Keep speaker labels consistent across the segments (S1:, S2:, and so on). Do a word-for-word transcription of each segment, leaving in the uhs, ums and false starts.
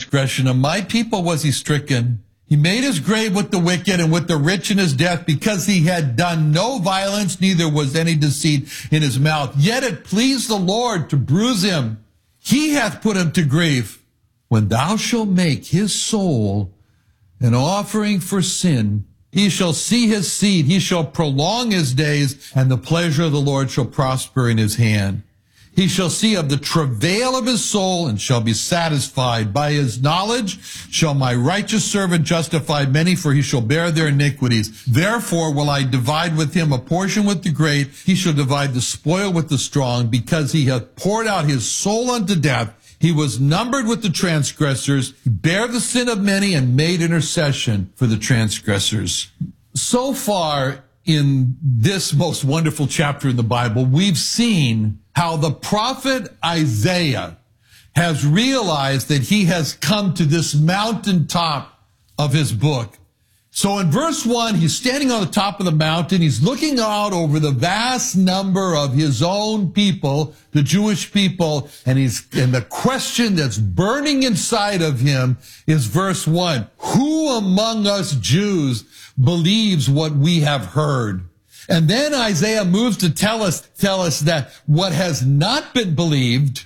S1: transgression of my people was he stricken. He made his grave with the wicked and with the rich in his death, because he had done no violence, neither was any deceit in his mouth. Yet it pleased the Lord to bruise him. He hath put him to grief. When thou shalt make his soul an offering for sin, he shall see his seed, he shall prolong his days, and the pleasure of the Lord shall prosper in his hand. He shall see of the travail of his soul and shall be satisfied. By his knowledge shall my righteous servant justify many, for he shall bear their iniquities. Therefore will I divide with him a portion with the great. He shall divide the spoil with the strong, because he hath poured out his soul unto death. He was numbered with the transgressors. He bare the sin of many and made intercession for the transgressors. So far in this most wonderful chapter in the Bible, we've seen how the prophet Isaiah has realized that he has come to this mountaintop of his book. So in verse one, he's standing on the top of the mountain. He's looking out over the vast number of his own people, the Jewish people, and he's, and the question that's burning inside of him is verse one. Who among us Jews believes what we have heard? And then Isaiah moves to tell us, tell us that what has not been believed,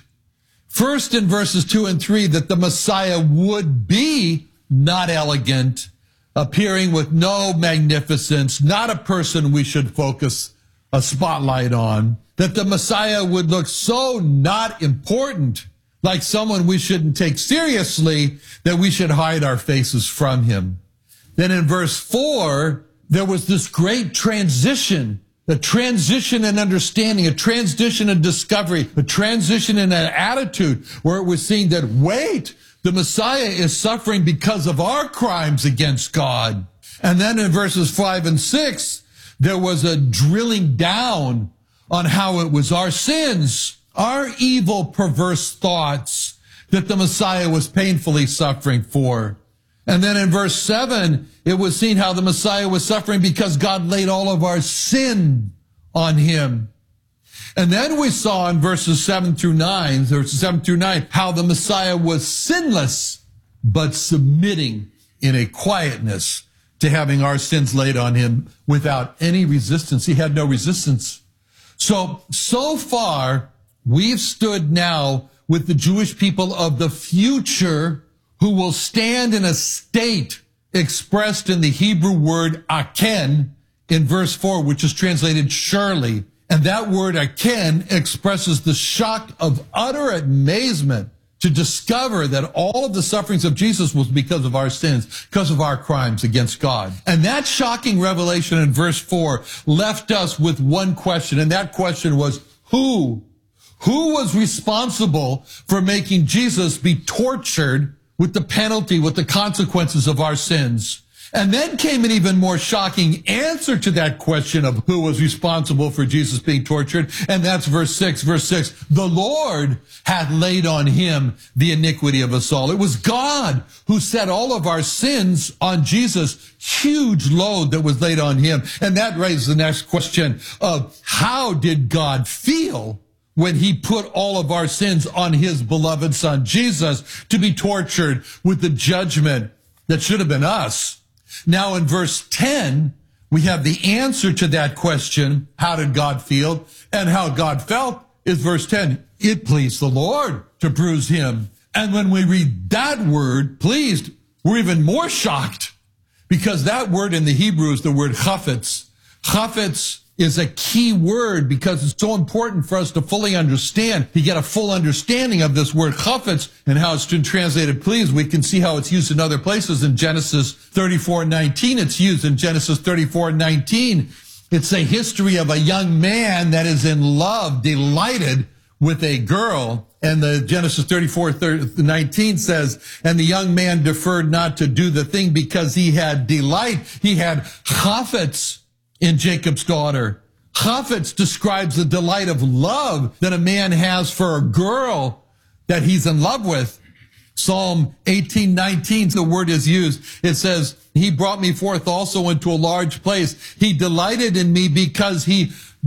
S1: first in verses two and three, that the Messiah would be not elegant, appearing with no magnificence, not a person we should focus a spotlight on, that the Messiah would look so not important, like someone we shouldn't take seriously, that we should hide our faces from him. Then in verse four, there was this great transition, a transition in understanding, a transition in discovery, a transition in an attitude where it was seen that, wait, the Messiah is suffering because of our crimes against God. And then in verses five and six, there was a drilling down on how it was our sins, our evil, perverse thoughts that the Messiah was painfully suffering for. And then in verse seven, it was seen how the Messiah was suffering because God laid all of our sin on him. And then we saw in verses seven through nine, verses seven through nine, how the Messiah was sinless, but submitting in a quietness to having our sins laid on him without any resistance. He had no resistance. So, so far, we've stood now with the Jewish people of the future who will stand in a state expressed in the Hebrew word aken in verse four, which is translated surely. And that word aken expresses the shock of utter amazement to discover that all of the sufferings of Jesus was because of our sins, because of our crimes against God. And that shocking revelation in verse four left us with one question, and that question was, who? Who was responsible for making Jesus be tortured with the penalty, with the consequences of our sins? And then came an even more shocking answer to that question of who was responsible for Jesus being tortured. And that's verse six. Verse six, the Lord hath laid on him the iniquity of us all. It was God who set all of our sins on Jesus, huge load that was laid on him. And that raises the next question of how did God feel when he put all of our sins on his beloved son, Jesus, to be tortured with the judgment that should have been us? Now in verse ten, we have the answer to that question, how did God feel? And how God felt is verse ten. It pleased the Lord to bruise him. And when we read that word, pleased, we're even more shocked, because that word in the Hebrew is the word chafetz. Chafetz is a key word because it's so important for us to fully understand, to get a full understanding of this word chafetz and how it's been translated please. We can see how it's used in other places. In Genesis thirty-four nineteen, it's used in Genesis thirty-four nineteen. It's a history of a young man that is in love, delighted with a girl. And the Genesis thirty-four nineteen says, and the young man deferred not to do the thing because he had delight. He had chafetz in Jacob's daughter. Chafetz describes the delight of love that a man has for a girl that he's in love with. Psalm eighteen nineteen, the word is used. It says, he brought me forth also into a large place. He delighted in me because he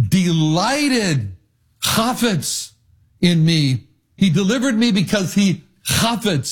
S1: delighted, chafetz, in me. He delivered me because he chafetz,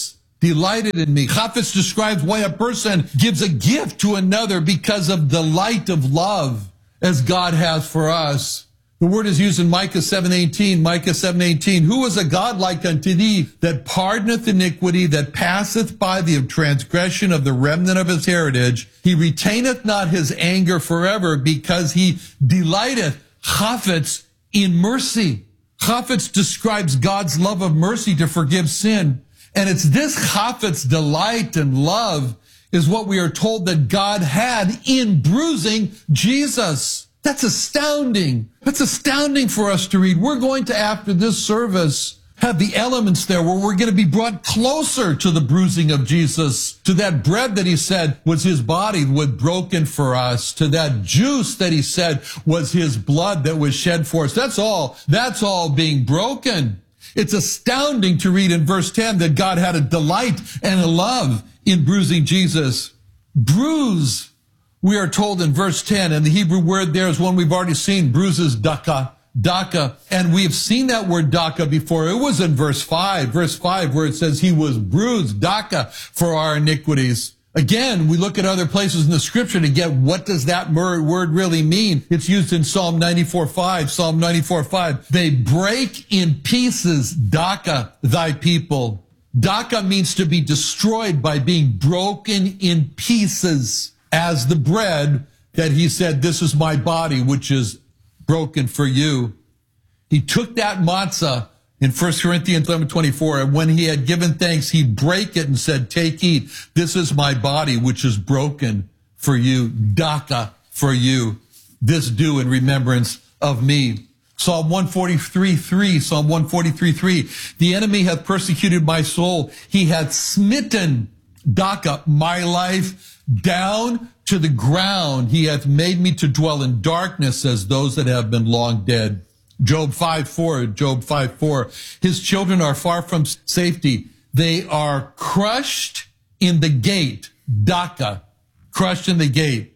S1: delighted in me. Chafetz describes why a person gives a gift to another because of the light of love as God has for us. The word is used in Micah seven eighteen. Micah seven eighteen. Who is a God like unto thee, that pardoneth iniquity, that passeth by the transgression of the remnant of his heritage? He retaineth not his anger forever, because he delighteth, chafetz, in mercy. Chafetz describes God's love of mercy to forgive sin. And it's this chafetz delight and love is what we are told that God had in bruising Jesus. That's astounding. That's astounding for us to read. We're going to, after this service, have the elements there where we're going to be brought closer to the bruising of Jesus, to that bread that he said was his body was broken for us, to that juice that he said was his blood that was shed for us. That's all. That's all being broken. It's astounding to read in verse ten that God had a delight and a love in bruising Jesus. Bruise. We are told in verse ten, and the Hebrew word there is one we've already seen, bruises, daka, daka. And we've seen that word daka before. It was in verse five, verse five, where it says he was bruised, daka, for our iniquities. Again, we look at other places in the scripture to get what does that word really mean. It's used in Psalm ninety-four five, Psalm ninety-four five. They break in pieces, daka, thy people. Daka means to be destroyed by being broken in pieces. As the bread that he said, this is my body, which is broken for you. He took that matzah in First Corinthians eleven twenty-four, and when he had given thanks, he brake it and said, take, eat. This is my body, which is broken for you. Daka, for you. This do in remembrance of me. Psalm one forty-three three, Psalm one forty-three three. The enemy hath persecuted my soul. He hath smitten, daka, my life, down to the ground. He hath made me to dwell in darkness as those that have been long dead. Job five four, Job five four. His children are far from safety. They are crushed in the gate. Daka, crushed in the gate.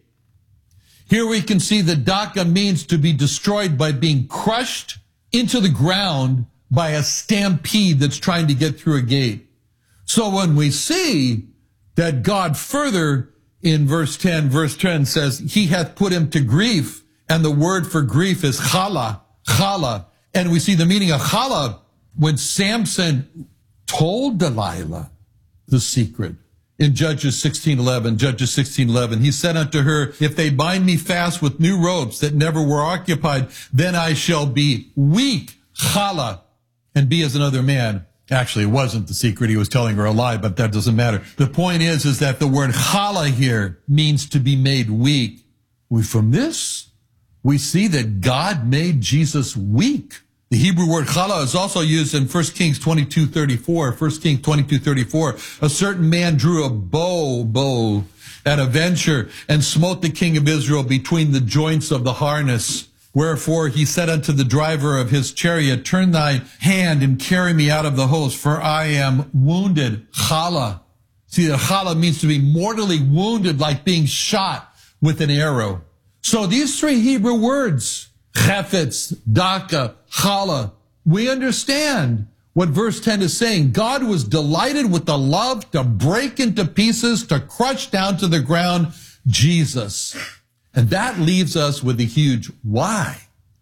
S1: Here we can see that daka means to be destroyed by being crushed into the ground by a stampede that's trying to get through a gate. So when we see that God further in verse ten, verse ten says, he hath put him to grief, and the word for grief is chala, chala. And we see the meaning of chala when Samson told Delilah the secret. In Judges sixteen eleven, Judges sixteen eleven, he said unto her, if they bind me fast with new ropes that never were occupied, then I shall be weak, chala, and be as another man. Actually, it wasn't the secret. He was telling her a lie, but that doesn't matter. The point is, is that the word chala here means to be made weak. We, from this, we see that God made Jesus weak. The Hebrew word chala is also used in First Kings twenty-two thirty-four. First Kings twenty-two thirty-four. A certain man drew a bow, bow at a venture and smote the king of Israel between the joints of the harness. Wherefore he said unto the driver of his chariot, turn thy hand and carry me out of the host, for I am wounded. Chala. See, the chala means to be mortally wounded, like being shot with an arrow. So these three Hebrew words, chafetz, daka, chala, we understand what verse ten is saying. God was delighted with the love to break into pieces, to crush down to the ground Jesus. And that leaves us with a huge why.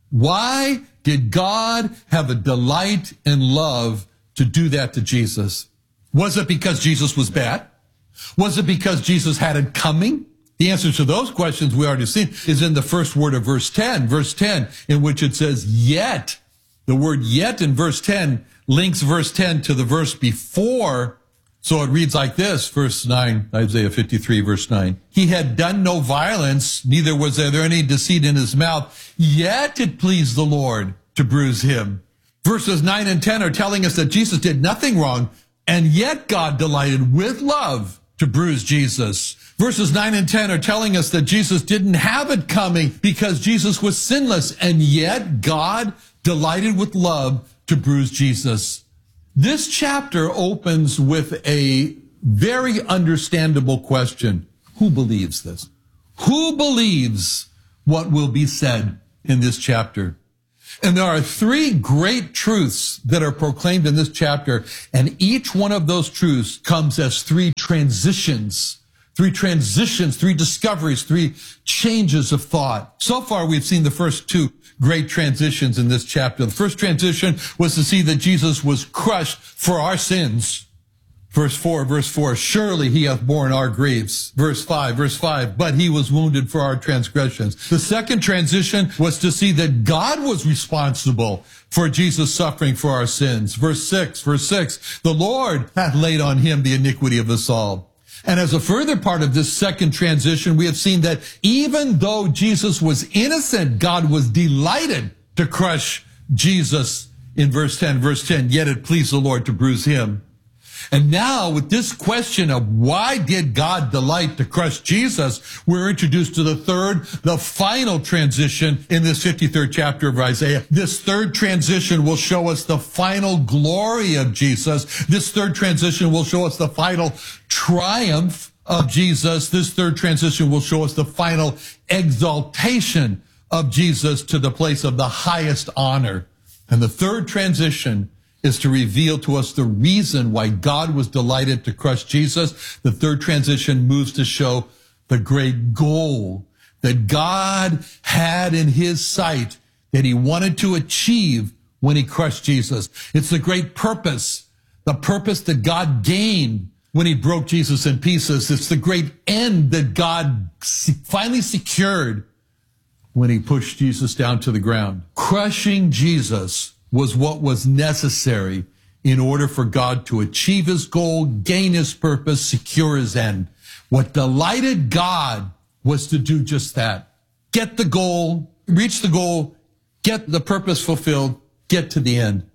S1: Why did God have a delight and love to do that to Jesus? Was it because Jesus was bad? Was it because Jesus had it coming? The answer to those questions we already seen is in the first word of verse ten, verse ten, in which it says yet. The word yet in verse ten links verse ten to the verse before. So it reads like this, verse nine, Isaiah fifty-three, verse nine. He had done no violence, neither was there any deceit in his mouth, yet it pleased the Lord to bruise him. Verses nine and ten are telling us that Jesus did nothing wrong, and yet God delighted with love to bruise Jesus. Verses nine and ten are telling us that Jesus didn't have it coming because Jesus was sinless, and yet God delighted with love to bruise Jesus. This chapter opens with a very understandable question. Who believes this? Who believes what will be said in this chapter? And there are three great truths that are proclaimed in this chapter, and each one of those truths comes as three transitions, three transitions, three discoveries, three changes of thought. So far, we've seen the first two great transitions in this chapter. The first transition was to see that Jesus was crushed for our sins. Verse four, verse four, surely he hath borne our griefs. Verse five, verse five, but he was wounded for our transgressions. The second transition was to see that God was responsible for Jesus suffering for our sins. Verse six, verse six, the Lord hath laid on him the iniquity of us all. And as a further part of this second transition, we have seen that even though Jesus was innocent, God was delighted to crush Jesus in verse ten, verse ten, yet it pleased the Lord to bruise him. And now with this question of why did God delight to crush Jesus, we're introduced to the third, the final transition in this fifty-third chapter of Isaiah. This third transition will show us the final glory of Jesus. This third transition will show us the final triumph of Jesus. This third transition will show us the final exaltation of Jesus to the place of the highest honor. And the third transition is to reveal to us the reason why God was delighted to crush Jesus. The third transition moves to show the great goal that God had in his sight that he wanted to achieve when he crushed Jesus. It's the great purpose, the purpose that God gained when he broke Jesus in pieces. It's the great end that God finally secured when he pushed Jesus down to the ground. Crushing Jesus was what was necessary in order for God to achieve his goal, gain his purpose, secure his end. What delighted God was to do just that. Get the goal, reach the goal, get the purpose fulfilled, get to the end.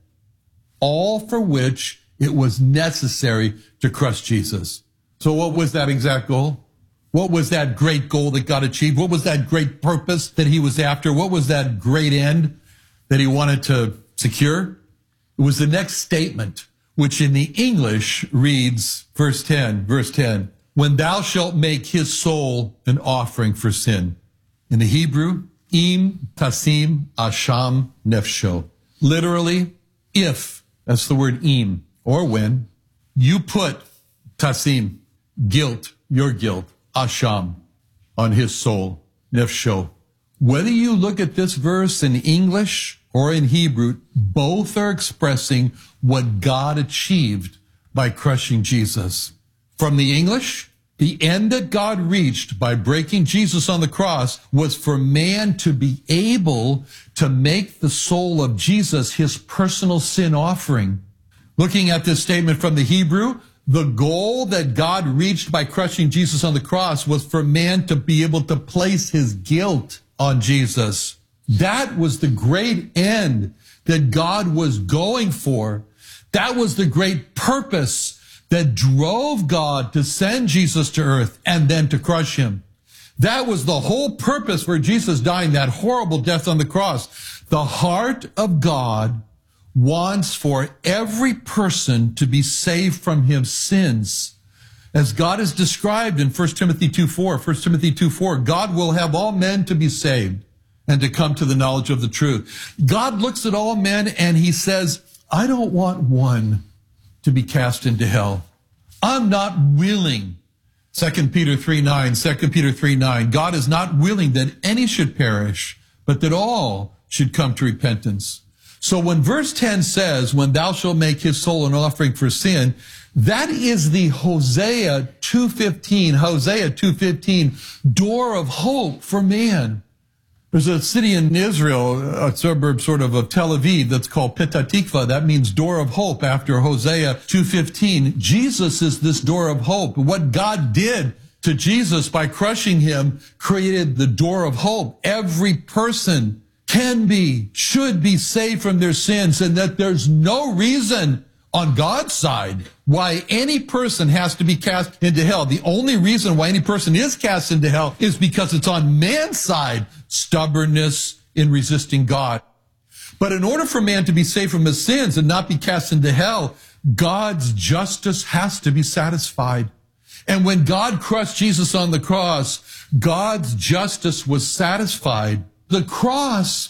S1: All for which it was necessary to crush Jesus. So what was that exact goal? What was that great goal that God achieved? What was that great purpose that he was after? What was that great end that he wanted to secure? It was the next statement, which in the English reads, verse ten, verse ten, when thou shalt make his soul an offering for sin. In the Hebrew, im tasim asham nefsho. Literally, if, that's the word im, or when, you put tasim, guilt, your guilt, asham, on his soul, nefsho. Whether you look at this verse in English or in Hebrew, both are expressing what God achieved by crushing Jesus. From the English, the end that God reached by breaking Jesus on the cross was for man to be able to make the soul of Jesus his personal sin offering. Looking at this statement from the Hebrew, the goal that God reached by crushing Jesus on the cross was for man to be able to place his guilt on Jesus. That was the great end that God was going for. That was the great purpose that drove God to send Jesus to earth and then to crush him. That was the whole purpose for Jesus dying that horrible death on the cross. The heart of God wants for every person to be saved from his sins. As God is described in First Timothy two four, First Timothy two four, God will have all men to be saved and to come to the knowledge of the truth. God looks at all men and he says, I don't want one to be cast into hell. I'm not willing. Second Peter three nine, Second Peter three nine, God is not willing that any should perish, but that all should come to repentance. So when verse ten says, when thou shalt make his soul an offering for sin, that is the Hosea two fifteen, Hosea two fifteen door of hope for man. There's a city in Israel, a suburb sort of of Tel Aviv, that's called Petah Tikva. That means door of hope after Hosea two fifteen. Jesus is this door of hope. What God did to Jesus by crushing him created the door of hope. Every person can be, should be saved from their sins, and that there's no reason on God's side why any person has to be cast into hell. The only reason why any person is cast into hell is because it's on man's side, stubbornness in resisting God. But in order for man to be saved from his sins and not be cast into hell, God's justice has to be satisfied. And when God crushed Jesus on the cross, God's justice was satisfied. The cross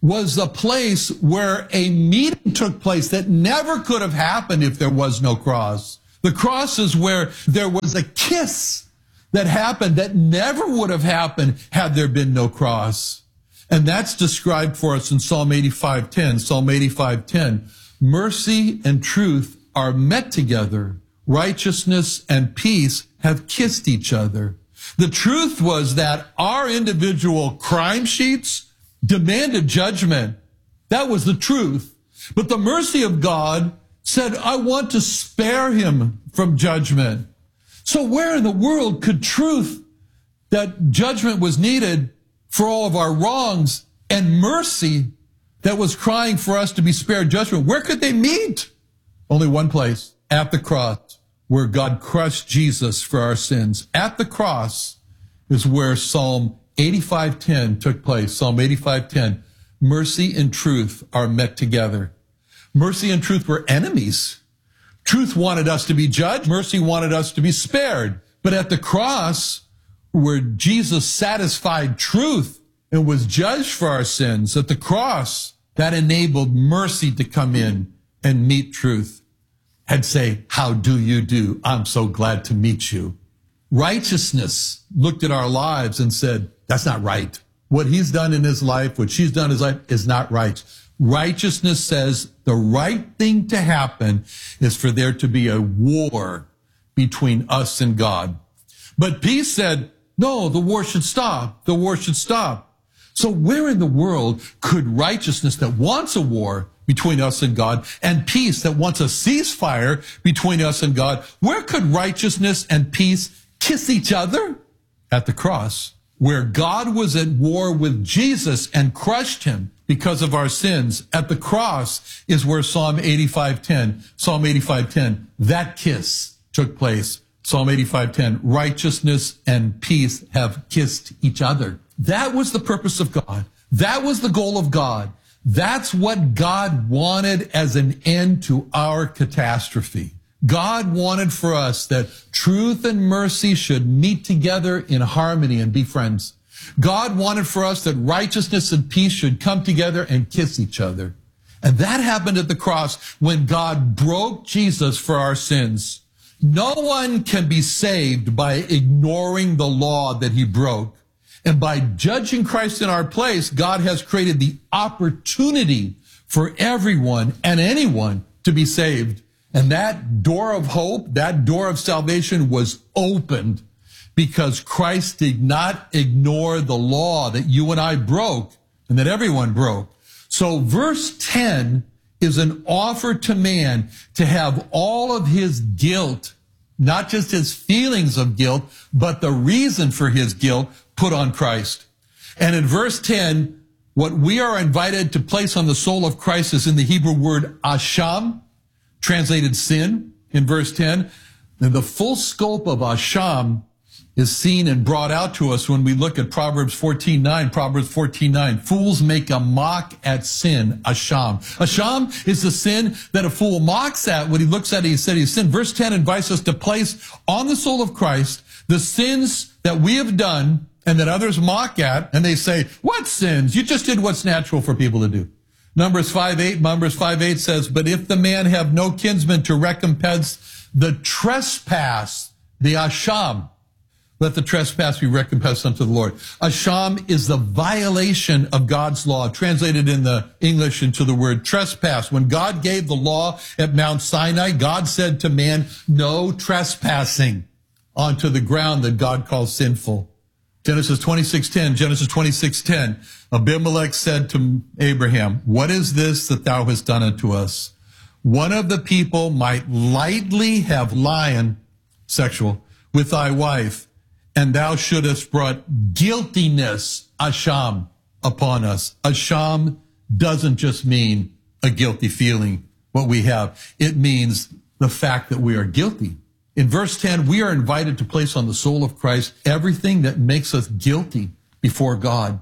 S1: was a place where a meeting took place that never could have happened if there was no cross. The cross is where there was a kiss that happened that never would have happened had there been no cross. And that's described for us in Psalm eighty-five ten. Psalm eighty-five ten. Mercy and truth are met together. Righteousness and peace have kissed each other. The truth was that our individual crime sheets demanded judgment. That was the truth. But the mercy of God said, I want to spare him from judgment. So where in the world could truth, that judgment was needed for all of our wrongs, and mercy that was crying for us to be spared judgment, where could they meet? Only one place, at the cross, where God crushed Jesus for our sins. At the cross is where Psalm eighty-five ten took place. Psalm eighty-five ten. Mercy and truth are met together. Mercy and truth were enemies. Truth wanted us to be judged. Mercy wanted us to be spared. But at the cross, where Jesus satisfied truth and was judged for our sins, at the cross, that enabled mercy to come in and meet truth and say, how do you do? I'm so glad to meet you. Righteousness looked at our lives and said, that's not right. What he's done in his life, what she's done in his life is not right. Righteousness says the right thing to happen is for there to be a war between us and God. But peace said, no, the war should stop. The war should stop. So where in the world could righteousness that wants a war between us and God, and peace that wants a ceasefire between us and God, where could righteousness and peace kiss each other? At the cross, where God was at war with Jesus and crushed him because of our sins. At the cross is where Psalm eighty-five ten, Psalm eighty-five ten, that kiss took place. Psalm eighty-five ten, righteousness and peace have kissed each other. That was the purpose of God. That was the goal of God. That's what God wanted as an end to our catastrophe. God wanted for us that truth and mercy should meet together in harmony and be friends. God wanted for us that righteousness and peace should come together and kiss each other. And that happened at the cross when God broke Jesus for our sins. No one can be saved by ignoring the law that he broke. And by judging Christ in our place, God has created the opportunity for everyone and anyone to be saved. And that door of hope, that door of salvation was opened because Christ did not ignore the law that you and I broke and that everyone broke. So verse ten is an offer to man to have all of his guilt, not just his feelings of guilt, but the reason for his guilt, put on Christ. And in verse ten, what we are invited to place on the soul of Christ is in the Hebrew word asham, translated sin, in verse ten. And the full scope of asham is seen and brought out to us when we look at Proverbs fourteen nine. Proverbs fourteen nine. Fools make a mock at sin, asham. Asham is the sin that a fool mocks at when he looks at it, he said he's sinned. Verse ten invites us to place on the soul of Christ the sins that we have done and that others mock at, and they say, what sins? You just did what's natural for people to do. Numbers five eight, Numbers five eight says, but if the man have no kinsman to recompense the trespass, the asham, let the trespass be recompensed unto the Lord. Asham is the violation of God's law, translated in the English into the word trespass. When God gave the law at Mount Sinai, God said to man, no trespassing onto the ground that God calls sinful. Genesis twenty-six ten, Genesis twenty-six ten, Abimelech said to Abraham, what is this that thou hast done unto us? One of the people might lightly have lion, sexual, with thy wife, and thou shouldest brought guiltiness, asham, upon us. Asham doesn't just mean a guilty feeling, what we have. It means the fact that we are guilty. In verse ten, we are invited to place on the soul of Christ everything that makes us guilty before God.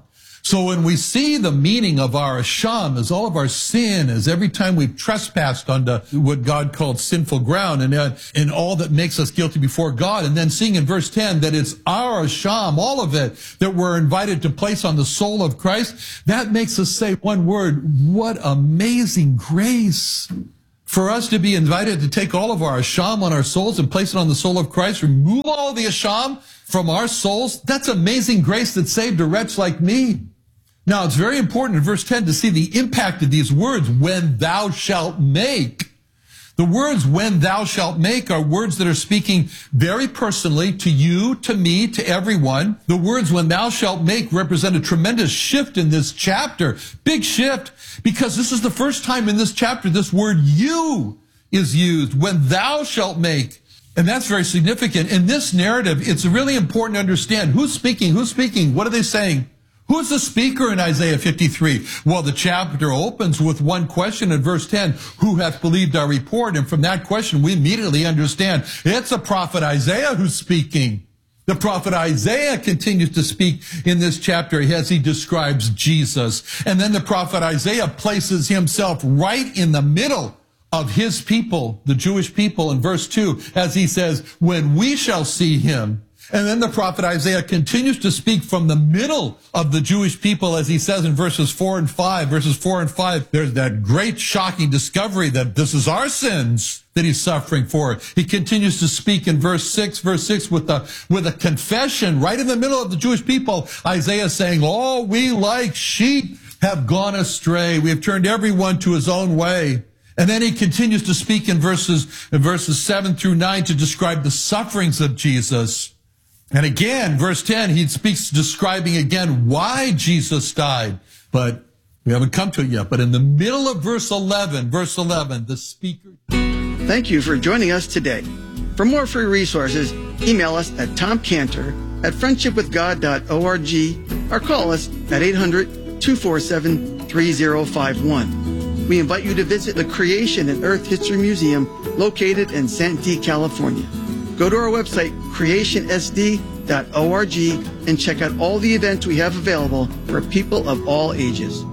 S1: So when we see the meaning of our asham as all of our sin, as every time we've trespassed onto what God called sinful ground, and, uh, and all that makes us guilty before God, and then seeing in verse ten that it's our asham, all of it, that we're invited to place on the soul of Christ, that makes us say one word: what amazing grace. For us to be invited to take all of our asham on our souls and place it on the soul of Christ, remove all the asham from our souls, that's amazing grace that saved a wretch like me. Now, it's very important in verse ten to see the impact of these words, when thou shalt make. The words when thou shalt make are words that are speaking very personally to you, to me, to everyone. The words when thou shalt make represent a tremendous shift in this chapter. Big shift, because this is the first time in this chapter this word you is used, when thou shalt make. And that's very significant. In this narrative, it's really important to understand who's speaking, who's speaking, what are they saying? Who's the speaker in Isaiah fifty-three? Well, the chapter opens with one question in verse ten, who hath believed our report? And from that question, we immediately understand it's the prophet Isaiah who's speaking. The prophet Isaiah continues to speak in this chapter as he describes Jesus. And then the prophet Isaiah places himself right in the middle of his people, the Jewish people, in verse two, as he says, when we shall see him. And then the prophet Isaiah continues to speak from the middle of the Jewish people, as he says in verses four and five. Verses four and five, there's that great shocking discovery that this is our sins that he's suffering for. He continues to speak in verse six, verse six with a, with a confession right in the middle of the Jewish people. Isaiah saying, oh, we like sheep have gone astray. We have turned everyone to his own way. And then he continues to speak in verses, in verses seven through nine to describe the sufferings of Jesus. And again, verse ten, he speaks describing again why Jesus died. But we haven't come to it yet. But in the middle of verse eleven, verse eleven, the speaker...
S2: Thank you for joining us today. For more free resources, email us at tom cantor at friendship with god dot org or call us at eight hundred, two four seven, three zero five one. We invite you to visit the Creation and Earth History Museum located in Santee, California. Go to our website, creation s d dot org, and check out all the events we have available for people of all ages.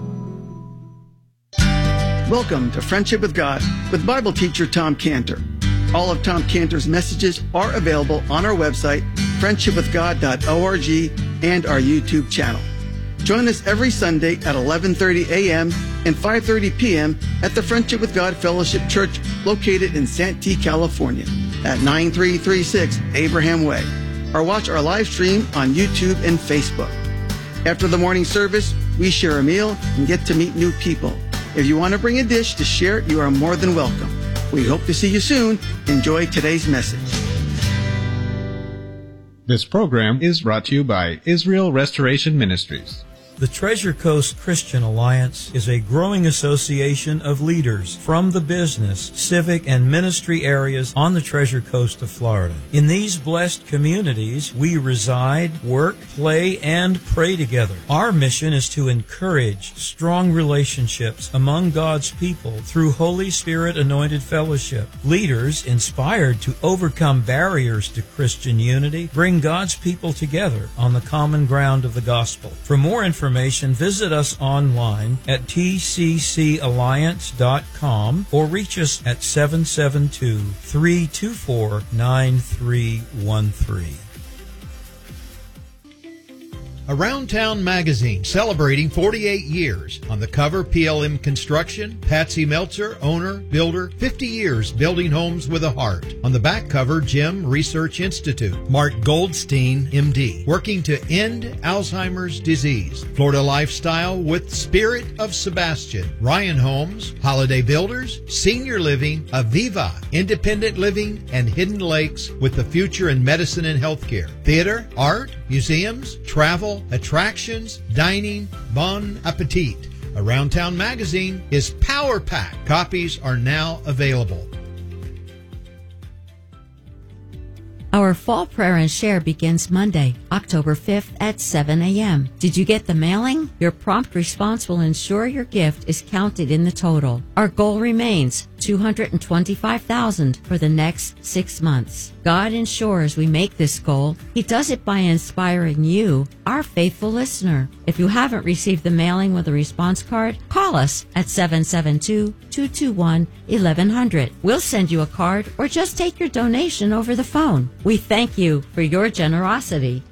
S2: Welcome to Friendship with God with Bible teacher Tom Cantor. All of Tom Cantor's messages are available on our website, friendship with god dot org, and our YouTube channel. Join us every Sunday at eleven thirty a.m. and five thirty p.m. at the Friendship with God Fellowship Church located in Santee, California at nine three three six Abraham Way, or watch our live stream on YouTube and Facebook. After the morning service, we share a meal and get to meet new people. If you want to bring a dish to share, you are more than welcome. We hope to see you soon. Enjoy today's message.
S3: This program is brought to you by Israel Restoration Ministries.
S4: The Treasure Coast Christian Alliance is a growing association of leaders from the business, civic, and ministry areas on the Treasure Coast of Florida. In these blessed communities, we reside, work, play, and pray together. Our mission is to encourage strong relationships among God's people through Holy Spirit anointed fellowship. Leaders, inspired to overcome barriers to Christian unity, bring God's people together on the common ground of the gospel. For more information, visit us online at t c c alliance dot com or reach us at seven seven two, three two four, nine three one three.
S5: Around Town Magazine, celebrating forty-eight years. On the cover, P L M Construction, Patsy Meltzer, owner, builder, fifty years building homes with a heart. On the back cover, Jim Research Institute, Mark Goldstein, M D, working to end Alzheimer's disease. Florida Lifestyle with Spirit of Sebastian, Ryan Homes, Holiday Builders, Senior Living, Aviva, Independent Living, and Hidden Lakes with the future in medicine and healthcare. Theater, art, museums, travel, attractions, dining, bon appetit. Around Town Magazine is Power Pack. Copies are now available.
S6: Our fall prayer and share begins Monday, October fifth at seven a.m. Did you get the mailing? Your prompt response will ensure your gift is counted in the total. Our goal remains to two hundred twenty-five thousand dollars for the next six months. God ensures we make this goal. He does it by inspiring you, our faithful listener. If you haven't received the mailing with a response card, call us at seven seven two, two two one, one one zero zero. We'll send you a card or just take your donation over the phone. We thank you for your generosity.